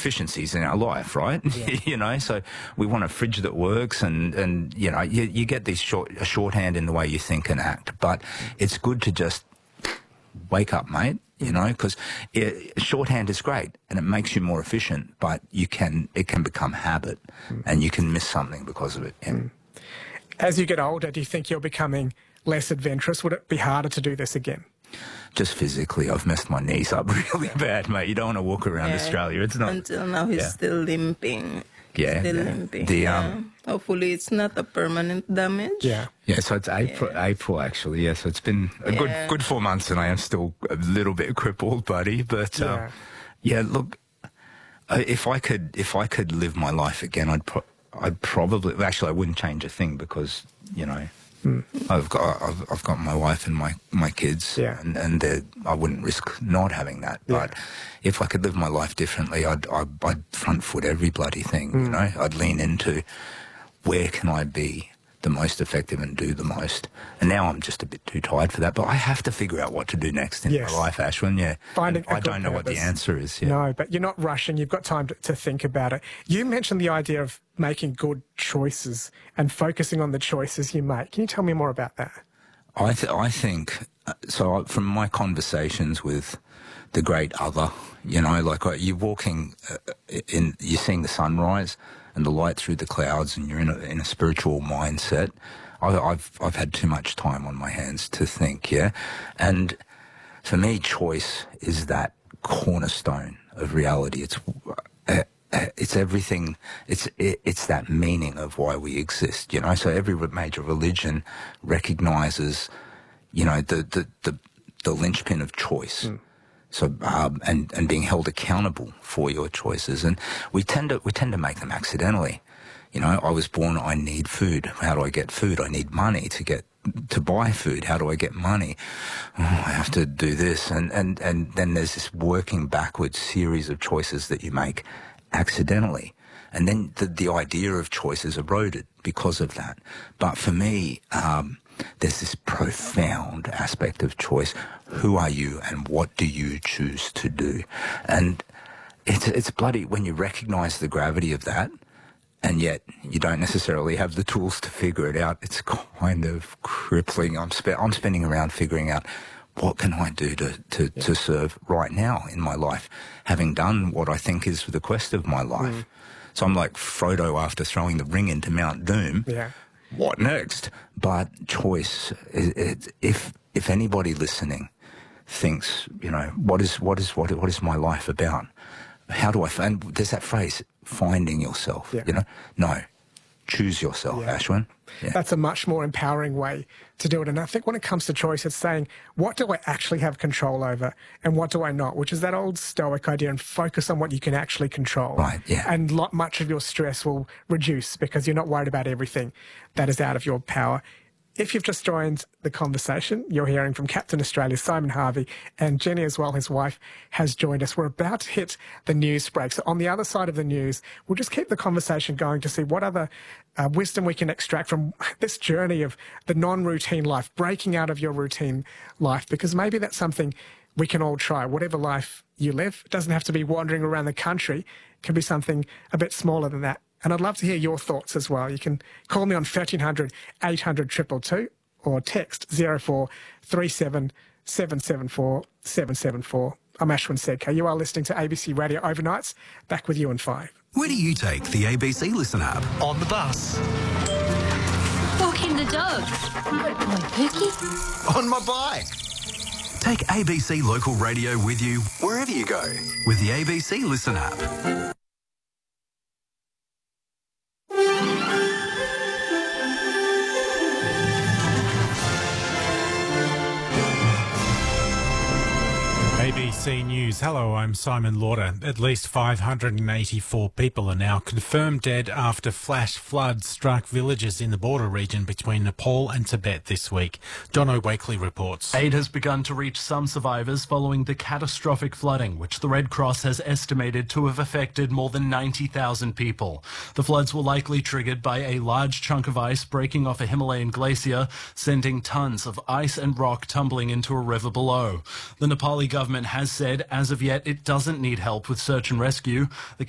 efficiencies in our life, right? Yeah. So we want a fridge that works, and you get these a shorthand in the way you think and act. But it's good to just wake up, mate. Because shorthand is great and it makes you more efficient, but it can become habit, and you can miss something because of it. Yeah. As you get older, do you think you're becoming less adventurous? Would it be harder to do this again? Just physically, I've messed my knees up really bad, mate. You don't want to walk around Australia. It's not. Until now, he's still limping. Yeah. Still limping. Hopefully, it's not a permanent damage. Yeah. Yeah, so it's April actually. Yeah, so it's been a good 4 months, and I am still a little bit crippled, buddy. But look, if I could live my life again, I'd probably actually I wouldn't change a thing, because I've got my wife and my kids, and I wouldn't risk not having that. But if I could live my life differently, I'd front foot every bloody thing. I'd lean into where can I be the most effective and do the most. And now I'm just a bit too tired for that. But I have to figure out what to do next in my life, Ashwin. Yeah, I don't know what the answer is. Yeah. No, but you're not rushing. You've got time to think about it. You mentioned the idea of making good choices and focusing on the choices you make. Can you tell me more about that? I think so. From my conversations with the great other, like you're walking you're seeing the sunrise and the light through the clouds, and you're in a spiritual mindset. I've had too much time on my hands to think, and for me, choice is that cornerstone of reality. It's everything. It's that meaning of why we exist. So every major religion recognizes, the linchpin of choice. So and being held accountable for your choices, and we tend to make them accidentally. I was born. I need food. How do I get food? I need money to buy food. How do I get money? Oh, I have to do this, and then there's this working backwards series of choices that you make accidentally, and then the idea of choice is eroded because of that. But for me, there's this profound aspect of choice. Who are you, and what do you choose to do? And it's bloody when you recognize the gravity of that, and yet you don't necessarily have the tools to figure it out. It's kind of crippling. I'm spinning around figuring out what can I do to serve right now in my life, having done what I think is the quest of my life. So I'm like Frodo after throwing the ring into Mount Doom. Yeah. What next? But choice. If anybody listening thinks, what is my life about? How do I find? There's that phrase, finding yourself. No, choose yourself, Ashwin. Yeah. That's a much more empowering way to do it. And I think when it comes to choice, it's saying, what do I actually have control over and what do I not? Which is that old Stoic idea, and focus on what you can actually control. Right, yeah. And much of your stress will reduce because you're not worried about everything that is out of your power. If you've just joined the conversation, you're hearing from Captain Australia, Simon Harvey, and Jenny as well, his wife, has joined us. We're about to hit the news break. So on the other side of the news, we'll just keep the conversation going to see what other wisdom we can extract from this journey of the non-routine life, breaking out of your routine life, because maybe that's something we can all try. Whatever life you live, it doesn't have to be wandering around the country. It can be something a bit smaller than that. And I'd love to hear your thoughts as well. You can call me on 1300 800 222 or text 0437 774 774. I'm Ashwin Sedkar. You are listening to ABC Radio Overnights. Back with you in 5. Where do you take the ABC Listen app? On the bus. Walking the dog. My Pookie. On my bike. Take ABC Local Radio with you wherever you go with the ABC Listen app. ABC News. Hello, I'm Simon Lauder. At least 584 people are now confirmed dead after flash floods struck villages in the border region between Nepal and Tibet this week. Jono Wakely reports. Aid has begun to reach some survivors following the catastrophic flooding, which the Red Cross has estimated to have affected more than 90,000 people. The floods were likely triggered by a large chunk of ice breaking off a Himalayan glacier, sending tons of ice and rock tumbling into a river below. The Nepali government has said, as of yet, it doesn't need help with search and rescue. The